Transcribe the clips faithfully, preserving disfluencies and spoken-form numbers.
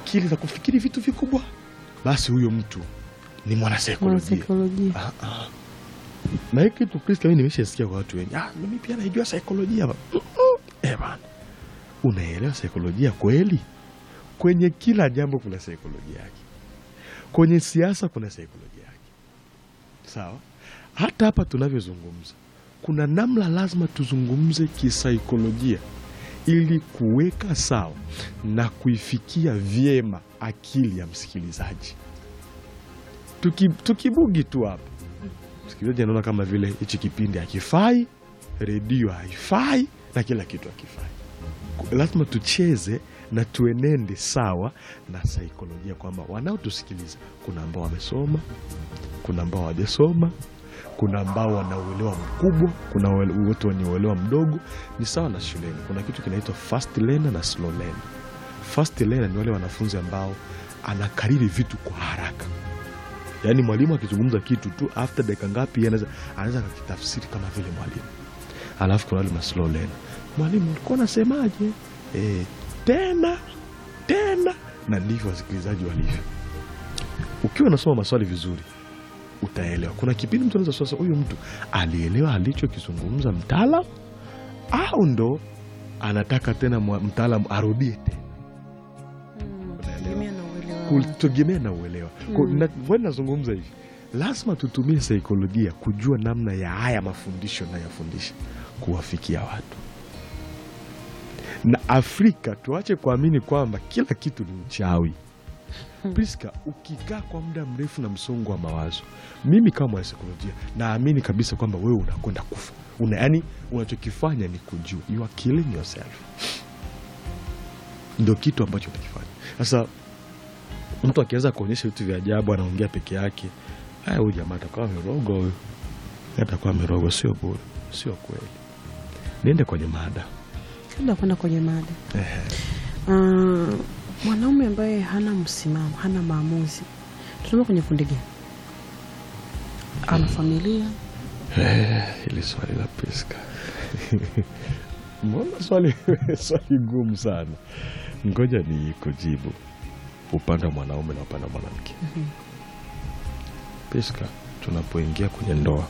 akili za kufikiri vitu vikubwa, basi huyo mtu ni mwanasaikolojia. Ah ah. Na hiki kitu Kristo, mimi nimeshasikia kwa watu wengi, ah mimi pia naijua saikolojia. Eh bana, unaelewa saikolojia kweli? Kwenye kila jambo kuna saikolojia yake. Kwenye siasa kuna saikolojia yake. Sawa? Hata hapa tunavyozungumza, kuna namna lazima tuzungumze kisaikolojia ili kuweka sawa na kuifikia vyema akili ya msikilizaji. Tuki, tukibugi tu hapa, msikilizaji anaona kama vile hichi kipindi hakifai, redio haifai na kila kitu hakifai. Lazima tucheze na tuenende sawa na saikolojia, kwamba wanaotusikiliza kuna ambao wamesoma, kuna ambao hawajasoma, kuna ambao wanauelewa mkubwa, kuna watu wanaoelewa mdogo. Ni sawa na shuleni, kuna kitu kinaitwa fast learner na slow learner. Fast learner ni wale wanafunzi ambao anakariri vitu kwa haraka. Yaani mwalimu akizungumza kitu tu, after dakika ngapi anaweza anaweza kukitafsiri kama vile mwalimu. Alafu kuna wale slow learner. Mwalimu alikuwa anasemaje? Eh, tena tena, na ndivyo wasikilizaji walivyo. Ukiwa unasoma maswali vizuri utaelewa. Kuna kipindi mtu anaweza sasa, huyu mtu alielewa alichokizungumza mtaalamu au ndo anataka tena mtaalamu arudie tena. Kutegemea na uelewa. Kwa nazungumza hivi, lazima tutumie saikolojia kujua namna ya haya mafundisho na yafundisha kuwafikia watu. Na Afrika tuache kuamini kwamba kila kitu ni uchawi. Priska, ukikaa kwa muda mrefu na msongo wa mawazo, mimi kama mwana saikolojia naamini kabisa kwamba wewe unakwenda kufa. Una, yani unachokifanya ni kujua, you are killing yourself. Ndio kitu ambacho unakifanya. Sasa mtu akianza kuonyesha vitu vya ajabu, anaongea peke yake, haya huyu jamaa atakuwa mirogo huyu. Atakuwa mirogo, sio bure, sio kweli. Niende kwenye mada. Kabla kwenda kwenye mada. Ehe. Uh, mwanaume ambaye hana msimamo, hana maamuzi, tunamo kwenye kundi gani? Ana familia? Eh, ile swali la Priska. Mbona swali swali gumu sana. Ngoja ni kujibu. Upande mwanaume na upande mwanamke. Mhm. Priska, tunapoingia kwenye ndoa,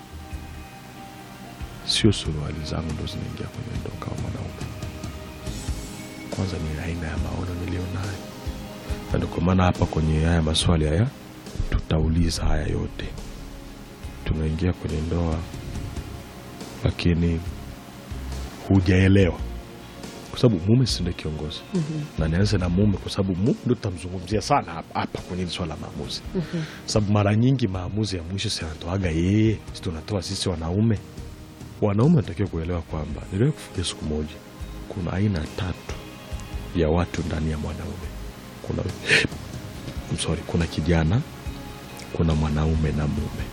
sio suruali zangu ndo zinaingia kwenye ndoa kama mwanaume. Kwanza ni aina ya maono nilionayo. Ndio kwa maana hapa kwenye haya maswali haya tutauliza haya yote. Tunaingia kwenye ndoa lakini hujaelewa, kwa sababu mume si ndiye kiongozi. Mhm. Na nianze na mume kwa sababu mume ndio tutamzungumzia sana hapa hapa kwenye swala la maamuzi. Mhm. Sababu mara nyingi maamuzi ya mwisho si anatoaga yeye, si tunatoa sisi wanaume. Wanaume wanatakiwa kuelewa kwamba niliwahi kufikia siku moja, kuna aina tatu ya watu ndani ya mwanaume. Kuna I'm sorry, kuna kijana, kuna mwanaume na mume.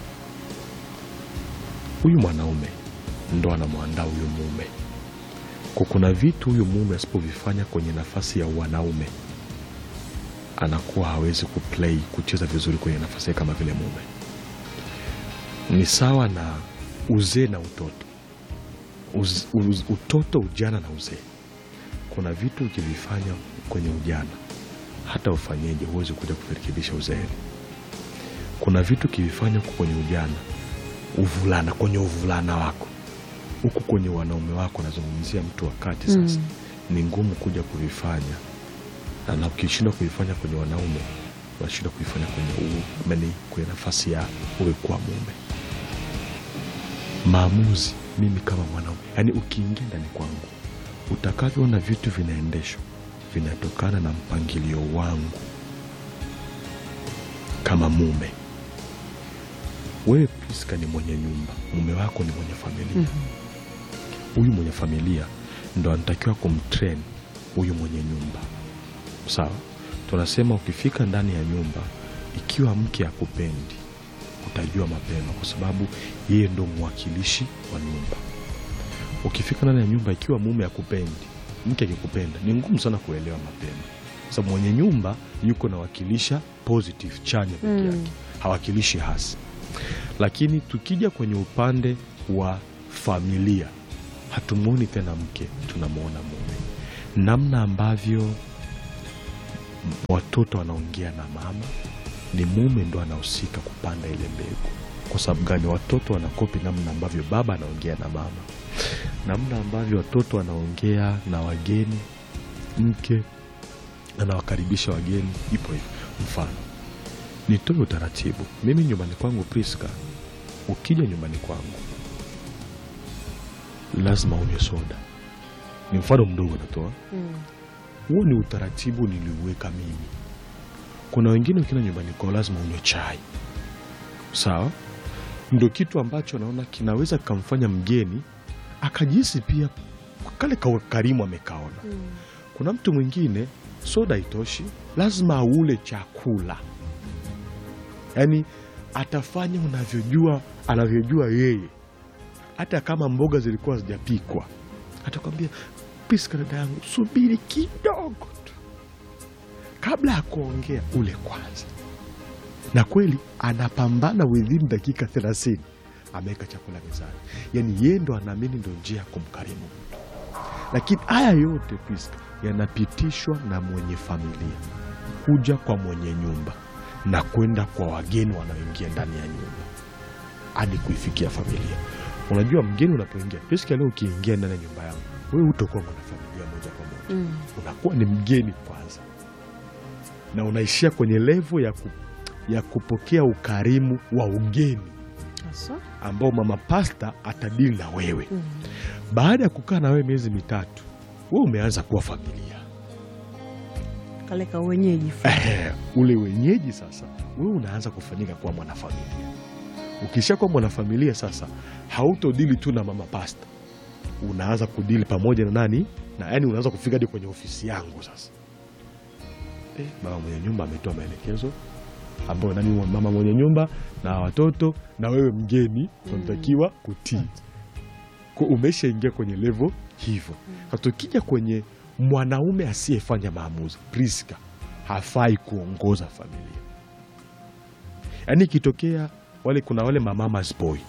Huyu mwanaume ndo anamwandaa huyu mume. Kwa kuna vitu huyu mume asipovifanya kwenye nafasi ya wanaume, anakuwa hawezi kuplay, kucheza vizuri kwenye nafasi kama vile mume. Ni sawa na uzee na utoto. Uz, uz, utoto, ujana na uzee. Kuna vitu ukivifanya kwenye ujana, hata ufanyeje huwezi kuja kurekebisha uzeeni. Kuna vitu ukivifanya kwenye ujana, uvulana, kwenye uvulana wako, huku kwenye wanaume wako, nazungumzia mtu wakati sasa, mm. ni ngumu kuja kuvifanya. Na, na ukishindwa kuifanya kwenye wanaume, unashindwa kuifanya kwenye umeni, kwenye nafasi ya uwe kwa mume. Maamuzi, mimi kama mwanaume, yani ukiingia ndani kwangu, utakavyoona vitu vinaendeshwa vinatokana na mpangilio wangu kama mume. Wewe Priska ni mwenye nyumba, mume wako ni mwenye familia. Huyu mm-hmm. mwenye familia ndo anatakiwa kumtrain huyu mwenye nyumba. Sawa? Tunasema ukifika ndani ya nyumba, ikiwa mke akupendi, utajua mapema, kwa sababu yeye ndo mwakilishi wa nyumba. Ukifika ndani ya nyumba, ikiwa mume akupendi, mke akikupenda, ni ngumu sana kuelewa mapema. Sababu mwenye nyumba yuko na wakilisha positive, chanya pekee yake, mm. hawakilishi hasi. Lakini tukija kwenye upande wa familia, hatumuoni tena mke, tunamuona mume. Namna ambavyo watoto wanaongea na mama, ni mume ndo anahusika kupanda ile mbegu. Kwa sababu gani? Watoto wanakopi namna ambavyo baba anaongea na mama, namna ambavyo watoto wanaongea na wageni, mke anawakaribisha wageni, ipo hivyo. Mfano, nitoe utaratibu. Mimi nyumbani kwangu Priska, ukija nyumbani kwangu lazima unywe soda. Ni mfano mdogo natoa. Huo mm. ni utaratibu niliuweka mimi. Kuna wengine ukina nyumbani kwao lazima unywe chai. Sawa? Ndio kitu ambacho naona kinaweza kumfanya mgeni akajisi pia kale kwa karimu amekaona. Mm. Kuna mtu mwingine soda itoshi, lazima aule chakula. Yaani atafanya unavyojua, anavyojua yeye. Hata kama mboga zilikuwa hazijapikwa, atakwambia Priska dada yangu, subiri kidogo tu, kabla ya kuongea ule kwanza. Na kweli anapambana within dakika thelathini ameweka chakula mezani. Yaani yeye ndo anaamini ndo njia ya kumkarimu mtu. Lakini haya yote Priska yanapitishwa na mwenye familia, kuja kwa mwenye nyumba na kwenda kwa wageni wanaoingia ndani ya nyumba hadi kuifikia familia. Unajua mgeni unapoingia, Priska, leo ukiingia ndani ya nyumba yangu, wewe utakuwa mwana familia moja kwa moja. Mm. Unakuwa ni mgeni kwanza. Na unaishia kwenye level ya ku, ya kupokea ukarimu wa ugeni. Asa? Ambao mama pasta atadili na wewe. Mm. Baada ya kukaa na wewe miezi mitatu, wewe umeanza kuwa familia. Kale ka wenyeji. Eh, ule wenyeji sasa, wewe unaanza kufanyika kuwa mwanafamilia. Ukishakuwa mwanafamilia sasa, hautodili tu na mama pasta. Unaanza kudili pamoja na nani? Na yani unaanza kufika hadi kwenye ofisi yangu sasa. Eh, mama mwenye nyumba ametoa maelekezo ambayo nani, mama mwenye nyumba na watoto na wewe mgeni tunatakiwa kutii. Kwa umeshaingia kwenye level hivyo. Tukija kwenye mwanaume asiyefanya maamuzi, Priska hafai kuongoza familia. Yaani kitokea wale, kuna wale mama's boy,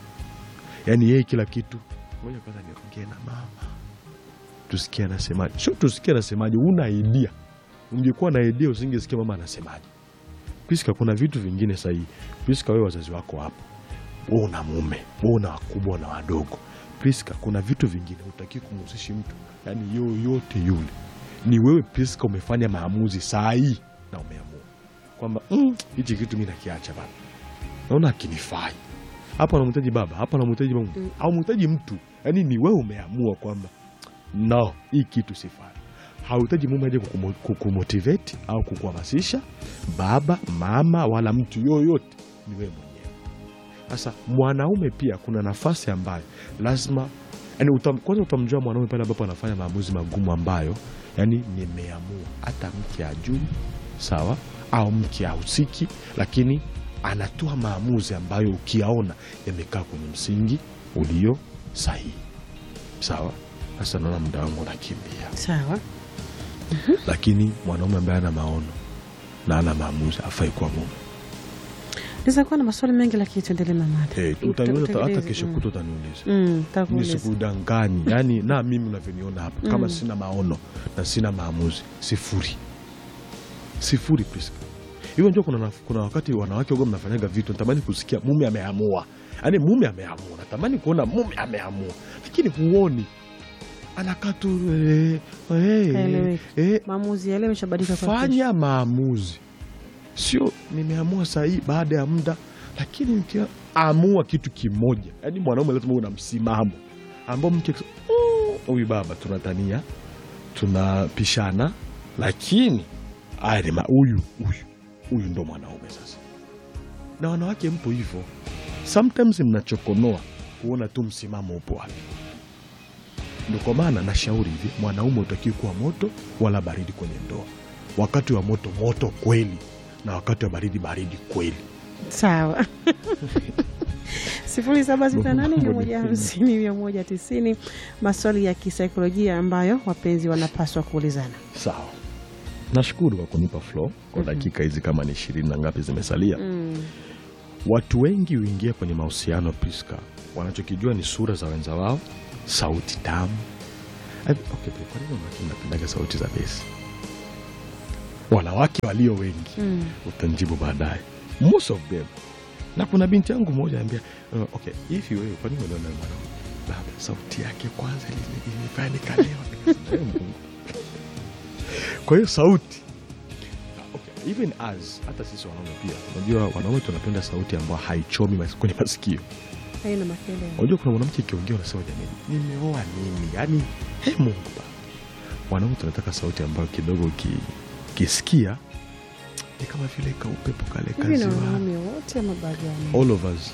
yaani yeye kila kitu, ngoja kwanza niongee na mama tusikie anasemaje. Sio tusikie anasemaje, una idea. Ungekuwa na idea usingesikia mama anasemaje. Priska, kuna vitu vingine sahihi. Priska, wewe wazazi wako hapo, wewe una mume, wewe una wakubwa na wadogo. Priska, kuna vitu vingine hutaki kumhusishi mtu, yaani yoyote yule. Ni wewe Priska umefanya maamuzi sahihi na umeamua kwamba hichi mm, kitu mimi nakiacha baba, naona akinifai hapa, namhitaji baba hapa, namhitaji mama mm. au mhitaji mtu. Yaani ni wewe umeamua kwamba no, hii kitu sifai. Hauhitaji mume aje kukumotivate au kukuhamasisha, baba, mama wala mtu yoyote, ni wewe mwenyewe. Sasa mwanaume pia kuna nafasi ambayo lazima, yani utam, kwanza utamjua mwanaume pale ambapo anafanya maamuzi magumu ambayo yani nimeamua, hata mke ajui, sawa, au mke hausiki, lakini anatoa maamuzi ambayo ukiaona yamekaa kwenye msingi ulio sahihi. Sawa? Sasa naona muda wangu unakimbia. Sawa. Mm-hmm. Lakini mwanaume ambaye ana maono na ana maamuzi hafai kuwa mume. Naweza kuwa na maswali mengi lakini tuendelee na mada. Eh, hey, utaniuliza hata kesho mm. kuto utaniuliza. Mm, nisikudanganyi. Yaani na mimi unavyoniona hapa mm. kama sina maono na sina maamuzi, sifuri. Sifuri Priska. Hiyo ndio kuna kuna wakati wanawake wao mnafanyaga vitu, natamani kusikia mume ameamua. Yaani mume ameamua. Natamani kuona mume ameamua. Lakini huoni. Anakaa tu eh eh eh maamuzi yale yameshabadilika kwa fanya maamuzi. Sio nimeamua sahihi baada ya muda, lakini mkiamua kitu kimoja. Yaani mwanaume lazima uwe na msimamo ambao mke huyu baba tunatania, tunapishana, lakini aje huyu huyu huyu ndo mwanaume sasa. Na wanawake mpo hivyo. Sometimes mnachokonoa kuona tu msimamo upo wapi. Ndio kwa maana nashauri hivi, mwanaume utakiwa kuwa moto wala baridi kwenye ndoa. Wakati wa moto moto kweli, na wakati wa baridi baridi kweli. Sawa. sifuri saba sita nane mia moja hamsini mia moja tisini, maswali ya kisaikolojia ambayo wapenzi wanapaswa kuulizana. Sawa. Nashukuru kwa kunipa flow kwa dakika hizi kama ni ishirini na ngapi zimesalia. Mm. Watu wengi huingia kwenye mahusiano Priska, wanachokijua ni sura za wenza wao, sauti tamu. Okay, kwa nini mnapenda sauti za besi? wanawake walio wengi mm. utanjibu baadaye, most of them. Na kuna binti yangu moja anambia uh, okay, if you wewe kwa nini unaona mwanaume baba sauti yake kwanza ilinifanya nikalewa. Kwa hiyo sauti okay, even as hata sisi wanaume pia unajua wanaume tunapenda sauti ambayo haichomi kwenye masikio, haina makelele. Unajua kuna mwanamke kiongea unasema jamani nimeoa nini, yani he Mungu ba. Wanaume tunataka sauti ambayo kidogo ki, kisikia ni kama vile ka upepo kale kazi wa wanaume wote mabagani, all of us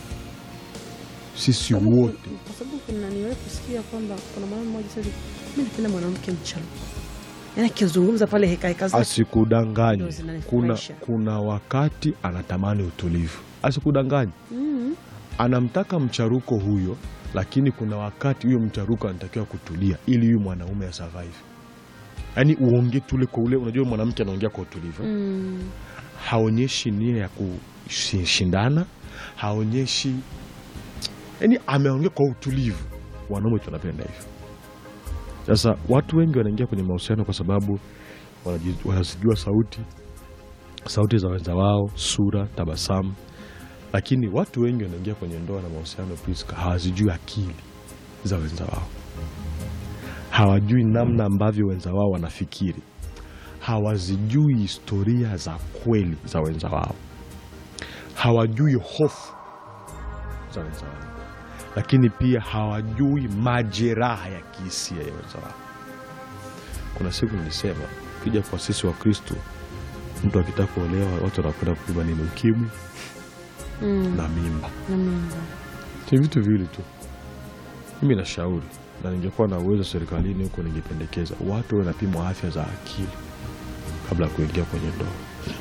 sisi wote, kwa sababu kuna niwe kusikia kwamba kuna mama mmoja sasa mimi napenda mwanamke mchaluko, yani kizungumza pale heka heka zake asikudanganye. Kuna kuna wakati anatamani utulivu, asikudanganye. mm. Anamtaka mcharuko huyo, lakini kuna wakati huyo mcharuko anatakiwa kutulia ili huyo mwanaume ya survive. Yani uongee tule kwa ule, unajua mwanamke anaongea kwa utulivu. mm. Haonyeshi nia ya kushindana, haonyeshi, yani ameongea kwa utulivu. Wanaume tunapenda hivyo. Sasa watu wengi wanaingia kwenye mahusiano kwa sababu wanazijua sauti, sauti za wenza wao, sura, tabasamu. Lakini watu wengi wanaingia kwenye ndoa na mahusiano Priska, hawazijui akili za wenza wao. Hawajui namna ambavyo wenza wao wanafikiri. Hawazijui historia za kweli za wenza wao. Hawajui hofu za wenza wao. Lakini pia hawajui majeraha ya kihisia ya wenza wao. Kuna siku nilisema, kija kwa sisi wa Kristo, mtu akitaka kuolewa watu wanakwenda kupima nini, ukimwi mm. na mimba. Na mimba. Ni vitu viwili tu. Mimi nashauri na ningekuwa na uwezo serikalini huko ningependekeza watu wanapimwa afya za akili kabla ya kuingia kwenye ndoa.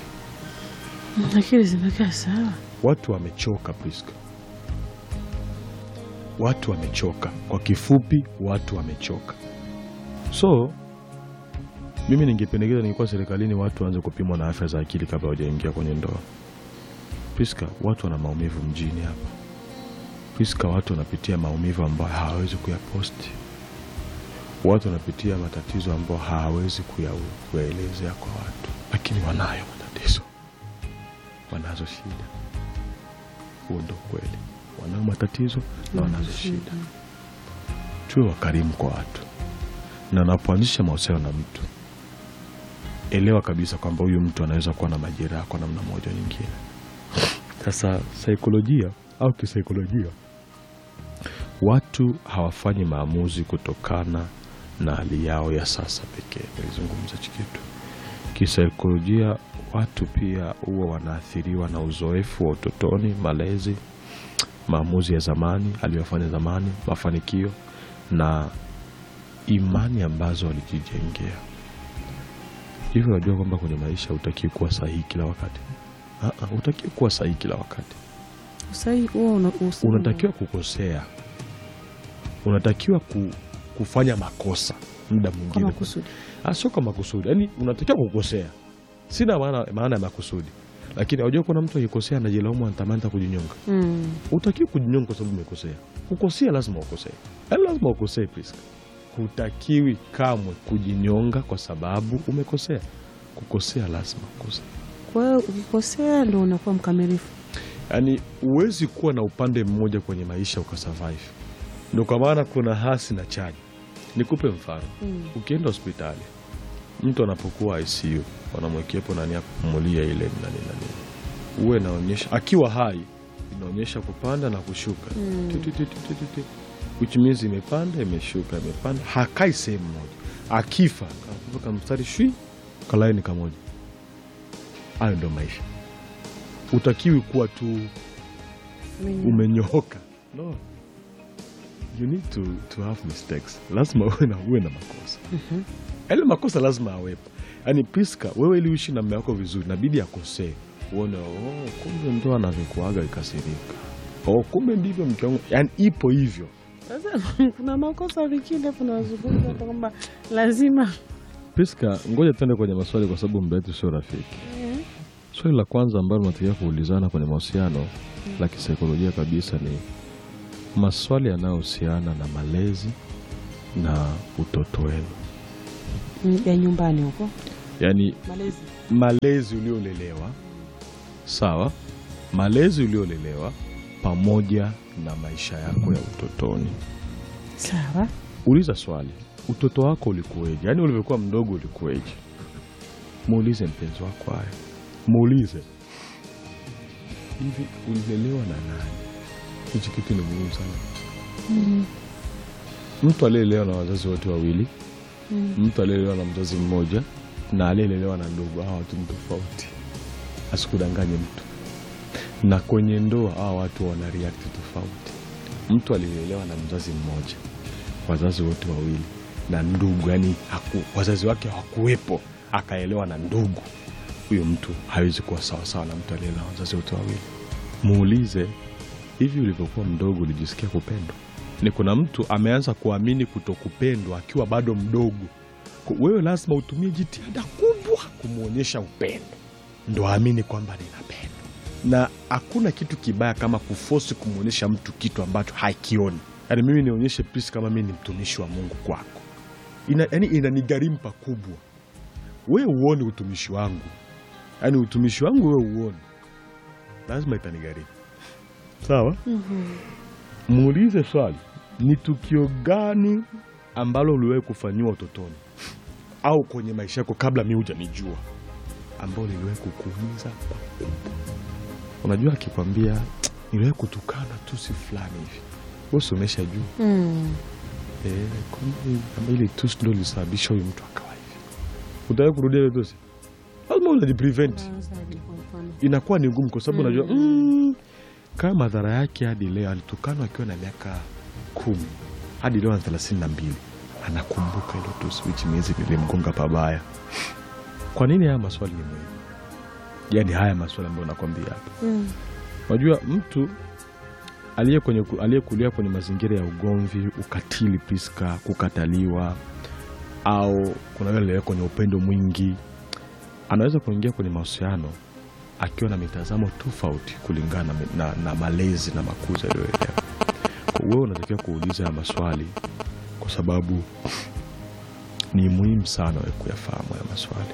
Akili zinakaa sawa. Watu wamechoka Priska. Watu wamechoka. Kwa kifupi, watu wamechoka. So mimi ningependekeza ningekuwa serikalini watu waanze kupimwa na afya za akili kabla hawajaingia kwenye ndoa. Priska, watu wana maumivu mjini hapa. Priska, watu wanapitia maumivu ambayo hawawezi kuyaposti. Watu wanapitia matatizo ambayo hawawezi kuyaelezea kwa watu, lakini wanayo matatizo. Wanazo shida. Huo ndio kweli. Wanao matatizo na wanazo shida. Tuwe wakarimu kwa watu. Na unapoanzisha mahusiano na mtu, elewa kabisa kwamba huyu mtu anaweza kuwa na majeraha kwa namna moja nyingine. Sasa saikolojia au kisaikolojia, watu hawafanyi maamuzi kutokana na hali yao ya sasa pekee. Nilizungumza kitu. Kisaikolojia watu pia huwa wanaathiriwa na uzoefu wa utotoni, malezi, maamuzi ya zamani aliyofanya zamani, mafanikio na imani ambazo walijijengea. Hivyo unajua kwamba kwenye maisha hutaki kuwa sahihi kila wakati. Ah ah, hutaki kuwa sahihi kila wakati. Sahihi huo unatakiwa kukosea. Unatakiwa ku, kufanya makosa muda mwingine. Kwa makusudi. Ah, sio kama makusudi. Yaani unatakiwa kukosea. Sina maana maana ya makusudi. Lakini unajua kuna mtu akikosea anajilaumu, anatamani kujinyonga. Mm. Hutakiwi kujinyonga kwa sababu umekosea. Kukosea lazima ukosee. Yaani lazima ukosee Priska. Hutakiwi kamwe kujinyonga kwa sababu umekosea. Kukosea lazima ukosee. Kwa hiyo ukikosea ndio unakuwa mkamilifu. Yaani huwezi kuwa na upande mmoja kwenye maisha ukasurvive. Ndio kwa maana kuna hasi na chanya. Nikupe mfano. Mm. Ukienda hospitali, mtu anapokuwa I C U, wanamwekepo nani ya kupumulia ile nani nani. Uwe naonyesha akiwa hai, inaonyesha kupanda na kushuka. Mm. Titi titi titi. Which means imepanda, imeshuka, imepanda. Hakai sehemu moja. Akifa, kama mstari shui, kalaini kamoja. Hayo ndio maisha. Utakiwi kuwa tu umenyoka. No. You need to to have mistakes. Lazima uwe na uwe na makosa. Mhm. Ile makosa lazima awepo. Yaani Priska, wewe ili uishi na mume wako vizuri inabidi akosee. Uone oh kumbe ndo anavyokuaga ikasirika. Oh kumbe ndivyo mke wangu. Yaani ipo hivyo. Sasa kuna makosa vingine tunazungumza kwamba lazima. Priska, ngoja tuende kwenye maswali kwa sababu muda wetu sio rafiki. Mm. Swali la kwanza ambalo tunataka kuulizana kwenye mahusiano mm. la kisaikolojia kabisa ni maswali yanayohusiana na malezi na utoto wenu. Mm, ya nyumbani huko. yani malezi, malezi uliolelewa, sawa, malezi uliolelewa pamoja na maisha yako ya utotoni. sawa. Uliza swali, utoto wako ulikuweje? Yani ulivyokuwa mdogo ulikuweje? Muulize mpenzi wako haya. Muulize, hivi ulilelewa na nani? Hichi kitu ni muhimu sana. Mm. Mtu aliyelelewa na wazazi wote wawili, Mm. mtu aliyelelewa na mzazi mmoja na aliyelelewa na ndugu, hawa watu ni tofauti. Asikudanganye mtu. Na kwenye ndoa hawa watu wana react tofauti. Mtu aliyelelewa na mzazi mmoja, wazazi wote wawili na ndugu, yani haku, wazazi wake hawakuwepo, akaelewa na ndugu, huyo mtu hawezi kuwa sawa sawa na mtu aliyelelewa na wazazi wote wawili. Muulize, hivi ulivyokuwa mdogo ulijisikia kupendwa? Ni kuna mtu ameanza kuamini kutokupendwa akiwa bado mdogo. Wewe lazima utumie jitihada kubwa kumuonyesha upendo ndo aamini kwamba ninapendwa. Na hakuna kitu kibaya kama kuforce kumuonyesha mtu kitu ambacho hakioni. Yaani mimi nionyeshe Prisca kama mimi ni mtumishi wa Mungu kwako. Ina, yani inanigharimu pakubwa. Wewe uone utumishi wangu. Yaani utumishi wangu wewe uone. Lazima itanigharimu. Sawa? Mhm. Muulize swali, ni tukio gani ambalo uliwahi kufanyiwa utotoni au kwenye maisha yako kabla mimi hujanijua ambalo liliwahi kukuumiza? Unajua akikwambia niliwahi kutukana tu si fulani hivi, wewe umeshajua. Mm. Eh, kama ile tu ndio lisababisha huyu mtu akawa hivi. Utawahi kurudia ile dosi? Lazima unajiprevent. Inakuwa ni ngumu kwa sababu unajua mm, kama madhara yake hadi leo, alitukana akiwa na miaka kumi hadi leo ana thelathini na mbili, anakumbuka ile dosi which means nilimgonga pabaya. Kwa nini haya maswali ni muhimu? Yaani haya maswali ambayo nakwambia hapa. Mm. Unajua mtu aliye kwenye aliyekulia kwenye mazingira ya ugomvi, ukatili, Prisca, kukataliwa, au kuna wale wale kwenye upendo mwingi, anaweza kuingia kwenye mahusiano akiwa na mitazamo tofauti kulingana na, na, na malezi na makuzi aliyoelewa. Kwa wewe unatakiwa kuuliza ya maswali kwa sababu ni muhimu sana wewe kuyafahamu ya maswali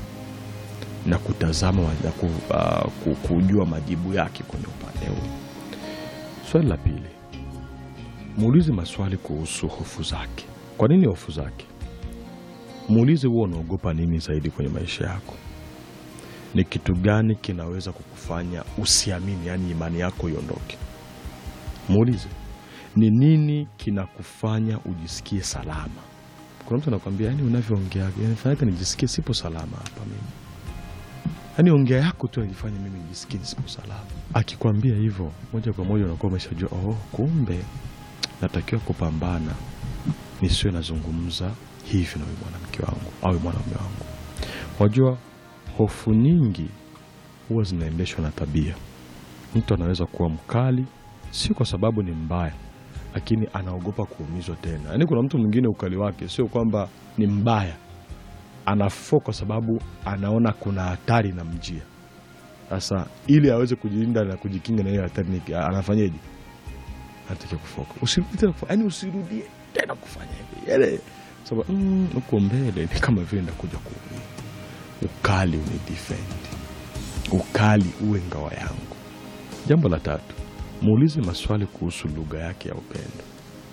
na kutazama na ku, uh, kujua majibu yake kwenye upande huo. Swali la pili, muulize maswali kuhusu hofu zake. Kwa nini hofu zake? Muulize wewe unaogopa nini zaidi kwenye maisha yako? Ni kitu gani kinaweza kukufanya usiamini, yani imani yako iondoke? Muulize, ni nini kinakufanya ujisikie salama? Kuna mtu anakuambia, yani unavyoongea, yani fanya nijisikie sipo salama hapa mimi. Yani ongea yako tu inanifanya mimi nijisikie sipo salama. Akikwambia hivyo, moja kwa moja unakuwa umeshajua, oh, kumbe natakiwa kupambana nisiwe nazungumza hivi na mwanamke wangu au mwanaume wangu. Wajua hofu nyingi huwa zinaendeshwa na tabia. Mtu anaweza kuwa mkali sio kwa sababu ni mbaya, lakini anaogopa kuumizwa tena. Yaani kuna mtu mwingine ukali wake sio kwamba ni mbaya, anafo kwa sababu anaona kuna hatari na mjia. Sasa ili aweze kujilinda na kujikinga na hiyo hatari, anafanyaje? Anataka kufoka. Usirudie kufanya, yani usirudie tena kufanya hivi. Yale sababu mm, uko mbele ni kama vile ndakuja kuumia. Ukali uni defend. Ukali uwe ngao yangu. Jambo la tatu, muulize maswali kuhusu lugha yake ya upendo.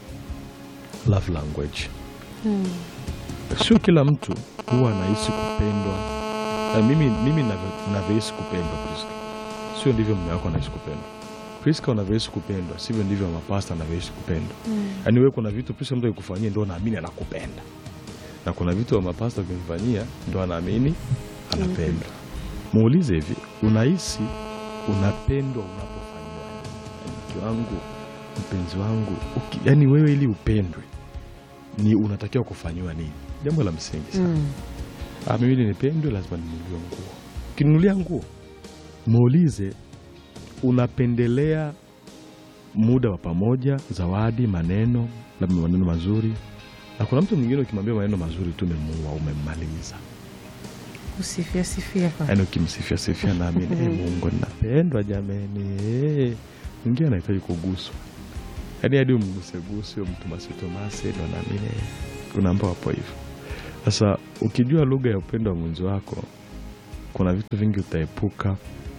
Love language. Hmm. Sio kila mtu huwa anahisi kupendwa. Na mimi mimi ninavyohisi kupendwa, Prisca, sio ndivyo mume wako anahisi kupendwa. Prisca unavyohisi kupendwa sivyo ndivyo mapasta anavyohisi kupendwa. Hmm. Yaani wewe kuna vitu Prisca mtu akikufanyia ndio naamini anakupenda. Na kuna vitu wa mapasta ukimfanyia ndio anaamini anapendwa. Hmm. Muulize hivi, unahisi unapendwa unapofanywa nini? Mke wangu, mpenzi wangu, yaani wewe ili upendwe ni unatakiwa kufanywa nini? Jambo la msingi sana. Mm. Ah, mimi nipendwe lazima ninunulie nguo. Kinunulia nguo, muulize unapendelea muda wa pamoja, zawadi, maneno, labda maneno mazuri. Na kuna mtu mwingine ukimwambia maneno mazuri tu umemuua, umemmaliza. Usifia sifia kwa. Yaani ukimsifia sifia na mimi eh, Mungu ninapendwa jamani. Eh, mwingine anahitaji kuguswa. Yaani hadi umguse guse mtu masito mase ndo na mimi unaambia hapo hivyo. Sasa ukijua lugha ya upendo wa mwenzi wako, kuna vitu vingi utaepuka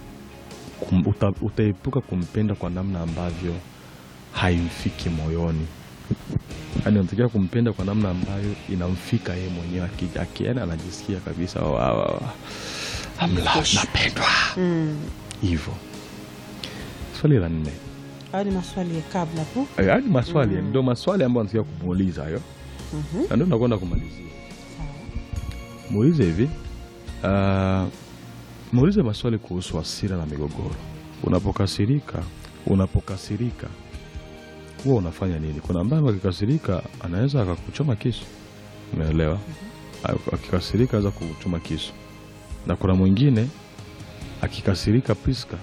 kum, uta, utaepuka kumpenda kwa namna ambavyo haimfiki moyoni. Yaani unatakiwa kumpenda kwa namna ambayo inamfika yeye mwenyewe, akienda anajisikia kabisa wa wa amla napendwa. Mm. Hivyo. Swali la nne. Hayo ni maswali ya kabla tu. Hayo ni maswali, mm. Ndio maswali ambayo nataka kumuuliza hayo. Mhm. Na ndio nakwenda kumalizia. Sawa. Muulize hivi. Uh, muulize maswali kuhusu hasira na migogoro. Unapokasirika, unapokasirika wewe unafanya nini? Kuna ambaye akikasirika anaweza akakuchoma kisu. Umeelewa? Mm-hmm. Akikasirika anaweza kuchoma kisu. Na kuna mwingine akikasirika Priska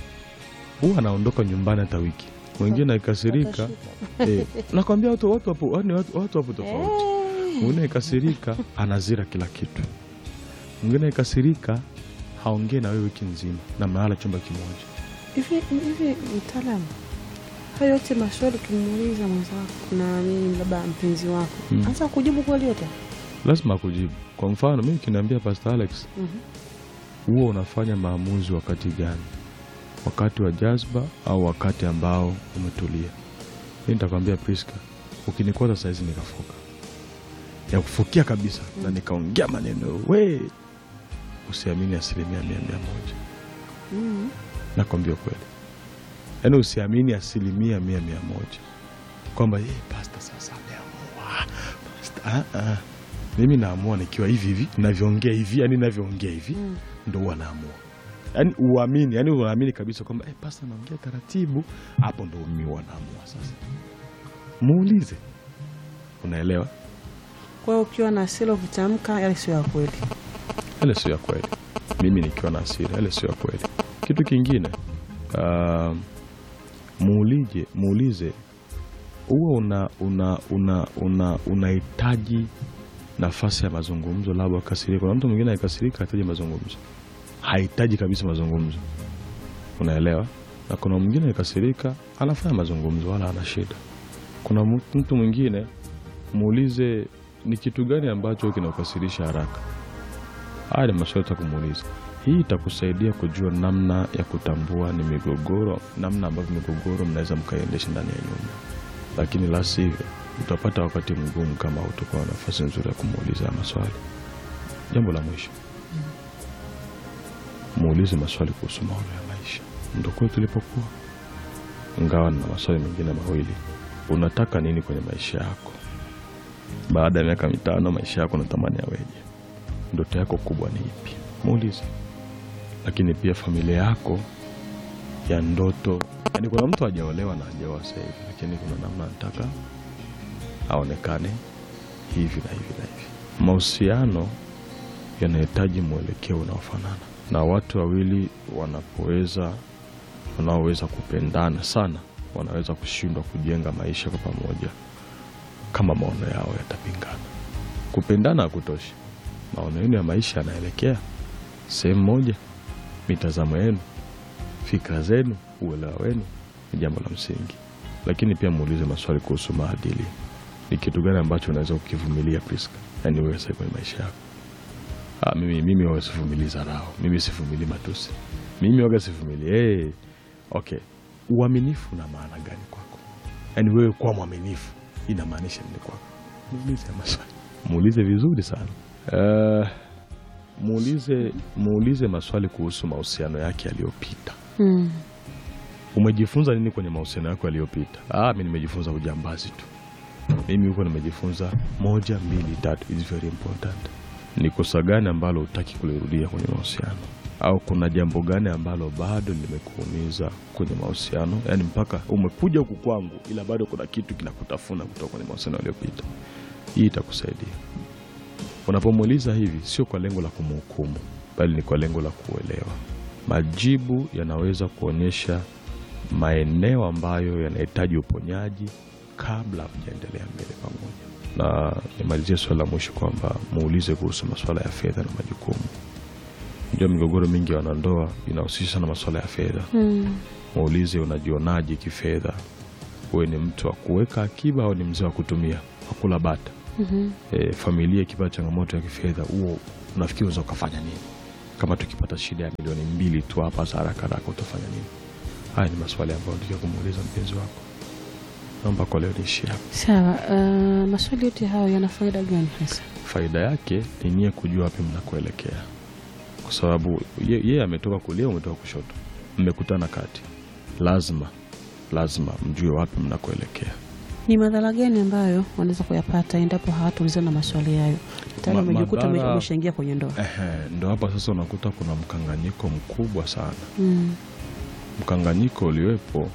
huwa anaondoka nyumbani hata wiki. Mwingine akikasirika eh, nakwambia watu watu hapo, yani watu watu hapo tofauti. Mwingine akikasirika anazira kila kitu. Mwingine akikasirika haongei na wewe wiki nzima na mnalala chumba kimoja. Hivi hivi mtaalamu, hayo yote maswali kumuuliza mwenzako na nini labda mpenzi wako, mm. Anza kujibu kweli yote? Lazima kujibu. Kwa mfano mimi kiniambia Pastor Alex, mhm, wewe unafanya maamuzi wakati gani? Wakati wa jazba au wakati ambao umetulia? Mimi nitakwambia Priska, ukinikwaza saizi nikafuka. Ya kufukia kabisa, mm. Na nikaongea maneno, we usiamini asilimia mia moja. Mhm. Nakwambia kweli. Yaani usiamini asilimia mia mia moja. Kwamba yeye pastor sasa ameamua. Pastor, ah ah. Mimi naamua nikiwa hivi hivi, ninavyoongea hivi, yani ninavyoongea hivi, mm. Ndio huwa naamua. Yaani uamini, yani unaamini kabisa kwamba eh, pastor anaongea taratibu, hapo ndio mimi huwa naamua sasa. Muulize. Unaelewa? Kwa hiyo ukiwa na hasira ukitamka yale sio ya kweli. Yale sio ya kweli. Mimi nikiwa na hasira yale sio ya kweli. Kitu kingine, uh, muulize, muulize huwa una una una una unahitaji nafasi ya mazungumzo labda kasirika. Kuna mtu mwingine akasirika hataji mazungumzo. Hahitaji kabisa mazungumzo. Unaelewa? Na kuna mwingine akasirika anafanya mazungumzo wala hana shida. Kuna mtu mwingine muulize ni kitu gani ambacho kinakukasirisha haraka. Haya ni maswali ya kumuuliza. Hii itakusaidia kujua namna ya kutambua ni migogoro, namna ambavyo migogoro mnaweza mkaendesha ndani ya nyumba. Lakini la sivyo utapata wakati mgumu kama utakuwa na nafasi nzuri ya kumuuliza maswali. Jambo la mwisho, muulize maswali kuhusu maono ya maisha. Ndio kwa tulipokuwa. Ingawa na maswali mengine mawili. Unataka nini kwenye maisha yako? Baada ya miaka mitano maisha yako unatamani yaweje? Ndoto yako kubwa ni ipi? Muulize. Lakini pia familia yako ya ndoto. Yaani kuna mtu hajaolewa na hajaoa sasa hivi, lakini kuna namna anataka aonekane hivi na hivi na hivi. Mahusiano yanahitaji mwelekeo unaofanana. Na watu wawili wanapoweza wanaoweza kupendana sana, wanaweza kushindwa kujenga maisha kwa pamoja kama maono yao yatapingana. Kupendana hakutoshi. Maono yenu ya maisha yanaelekea sehemu moja. Mitazamo yenu, fikra zenu, uelewa wenu ni jambo la msingi. Lakini pia muulize maswali kuhusu maadili. Ni kitu gani ambacho unaweza kukivumilia Priska? Yaani wewe sasa kwenye maisha yako. Ah, mimi mimi huwa sivumilii dharau. Mimi sivumilii matusi. Mimi huwa sivumilii. Eh, okay. Uaminifu una maana gani kwako? Yaani wewe kuwa mwaminifu inamaanisha nini kwako? Muulize maswali. Muulize vizuri sana. Uh, muulize muulize maswali kuhusu mahusiano yake yaliyopita. Mm. Umejifunza nini kwenye mahusiano yako yaliyopita? Ah, mimi nimejifunza ujambazi tu. Mimi huko nimejifunza moja, mbili, tatu. Is very important. Ni kosa gani ambalo hutaki kulirudia kwenye mahusiano? Au kuna jambo gani ambalo bado limekuumiza kwenye mahusiano? Yaani mpaka umekuja huku kwangu ila bado kuna kitu kinakutafuna kutoka kwenye mahusiano yaliyopita. Hii itakusaidia. Unapomuuliza hivi sio kwa lengo la kumhukumu, bali ni kwa lengo la kuelewa. Majibu yanaweza kuonyesha maeneo ambayo yanahitaji uponyaji kabla hujaendelea mbele pamoja. Na nimalizie swali la mwisho kwamba muulize kuhusu masuala ya fedha na majukumu. Ndio migogoro mingi ya wanandoa inahusisha na masuala ya fedha. Mm. Muulize unajionaje kifedha? Wewe ni mtu wa kuweka akiba au ni mzee wa kutumia, hakula bata? Mhm. E, familia ikipata changamoto ya kifedha, huo unafikiri unaweza kufanya nini? Kama tukipata shida ya milioni mbili tu hapa za haraka haraka utafanya nini? Haya ni maswali ambayo ndio kumuuliza mpenzi wako. Naomba kwa leo niishie hapa. Sawa, uh, maswali yote hayo yana faida gani hasa? Faida yake ni nyie kujua wapi mnakoelekea. Kwa sababu yeye ye ametoka kulia, umetoka kushoto. Mmekutana kati. Lazima lazima mjue wapi mnakoelekea. Ni madhara gani ambayo wanaweza kuyapata endapo hawataulizana maswali hayo? Tayari umejikuta umeshaingia kwenye ndoa. Ehe, ndio hapa sasa unakuta kuna mkanganyiko mkubwa sana. Mm. Mkanganyiko uliopo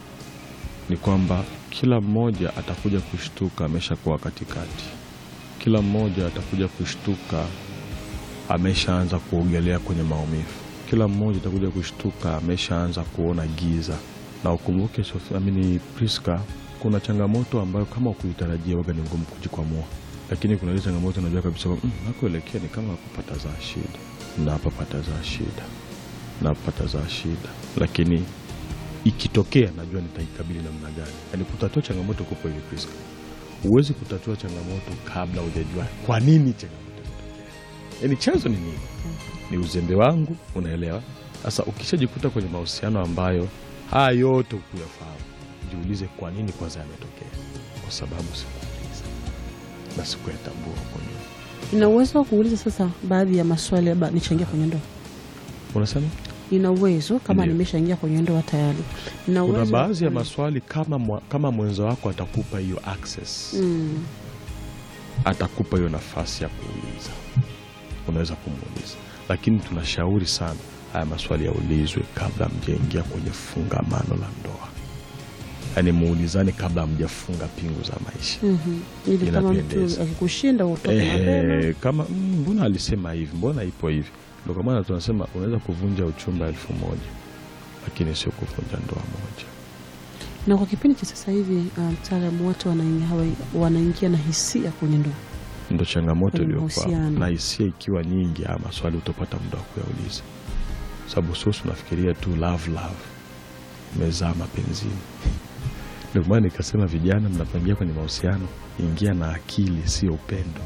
ni kwamba kila mmoja atakuja kushtuka ameshakuwa katikati. Kila mmoja atakuja kushtuka ameshaanza kuogelea kwenye maumivu. Kila mmoja atakuja kushtuka ameshaanza kuona giza. Na ukumbuke Sofia, amini Priska, kuna changamoto ambayo kama ukuitarajia waga ni ngumu kujikwamua. Lakini kuna ile changamoto unajua kabisa mm, nakoelekea ni kama kupata za shida. Na hapa pata za shida. Na pata za shida. Lakini ikitokea najua nitaikabili namna gani. Yaani kutatua changamoto kupo hivi Priska. Huwezi kutatua changamoto kabla hujajua kwa nini changamoto inatokea. Yaani chanzo ni nini? Ni uzembe wangu, unaelewa? Sasa ukishajikuta kwenye mahusiano ambayo haya yote ukuyafahamu, jiulize kwa nini kwanza yametokea. Kwa sababu sikuuliza na sikuyatambua huko nyuma. Ina uwezo wa kuuliza sasa baadhi ya maswali labda nichangia kwenye ndoa? Unasema? Ina uwezo kama nimeshaingia kwenye ndoa tayari. Ina uwezo. Kuna baadhi ya maswali kama mwa, kama mwenzo wako atakupa hiyo access. Mm. Atakupa hiyo nafasi ya kuuliza. Unaweza kumuuliza. Lakini tunashauri sana haya maswali yaulizwe kabla mjaingia kwenye fungamano la ndoa. Yaani muulizane kabla mjafunga pingu za maisha. Mhm. Ili kama mtu akikushinda utoke mapema. Kama mbona alisema hivi? Mbona ipo hivi? Ndio kwa maana tunasema unaweza kuvunja uchumba elfu moja lakini sio kuvunja ndoa moja. Na kwa kipindi cha sasa hivi mtaalamu, watu wanaingia wanaingia na hisia kwenye ndoa. Ndio changamoto iliyokuwa. Na hisia ikiwa nyingi, ama maswali utapata muda wa kuyauliza. Sababu sisi tunafikiria tu love love. Mezaa mapenzini. Ndio maana nikasema vijana mnapoingia kwenye mahusiano, ingia na akili, sio upendo.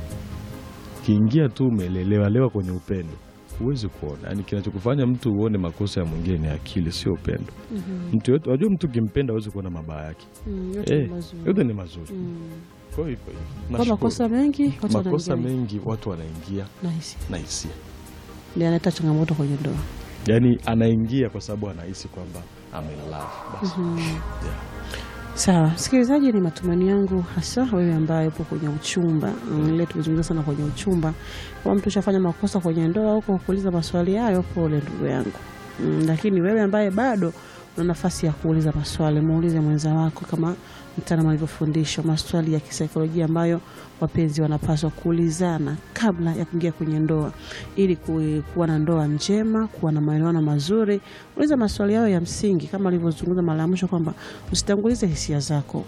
Kiingia tu umelelewa lewa kwenye upendo, huwezi kuona. Yaani kinachokufanya mtu uone makosa ya mwingine ni akili, sio upendo. Mm -hmm. Mtu yote, unajua mtu kimpenda hawezi kuona mabaya yake. Mm, yote, eh, yote ni mazuri. Mm. Kwa hivyo hivyo. Kwa makosa mengi watu wanaingia. Makosa mengi watu wanaingia na hisia. Na hisia. Ndio analeta changamoto kwenye ndoa. Yaani anaingia kwa sababu anahisi kwamba I'm in love basi. Mm -hmm. Yeah. Sawa, msikilizaji, ni matumaini yangu hasa wewe ambaye upo kwenye uchumba. Leo tumezungumza sana kwenye uchumba. Kama mtu ushafanya makosa kwenye ndoa huko kuuliza maswali hayo, pole ndugu yangu. Mm, lakini wewe ambaye bado una nafasi ya kuuliza maswali, muulize mwenza wako kama mtaalamu alivyofundisha, maswali ya kisaikolojia ambayo wapenzi wanapaswa kuulizana kabla ya kuingia kwenye ndoa ili kuwa na ndoa njema, kuwa na maelewano mazuri. Uliza maswali yao ya msingi kama alivyozungumza mara ya mwisho kwamba usitangulize hisia zako,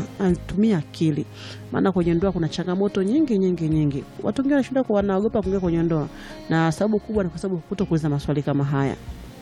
tumia akili. Maana kwenye ndoa kuna changamoto nyingi nyingi nyingi. Watu wengine wanashinda kwa wanaogopa kuingia kwenye ndoa, na sababu kubwa ni kwa sababu kutokuuliza maswali kama haya.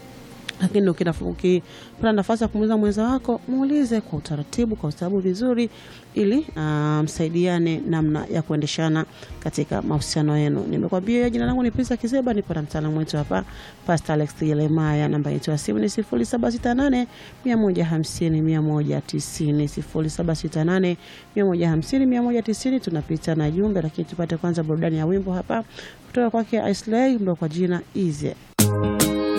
Lakini ukipata nafasi ya kumuuliza mwenza wako, muulize kwa utaratibu, kwa sababu vizuri, ili msaidiane um, namna ya kuendeshana katika mahusiano yenu. Nimekwambia jina langu ni Priska Kizeba, nipo na mtaalamu wetu hapa Pastor Alex Yeremia. Namba yetu ya simu ni sifuri saba sita nane mia moja hamsini mia moja tisini sifuri saba sita nane mia moja hamsini mia moja tisini. Tunapita na jumbe, lakini tupate kwanza burudani ya wimbo hapa kutoka kwake Islay, mbo kwa jina Easy.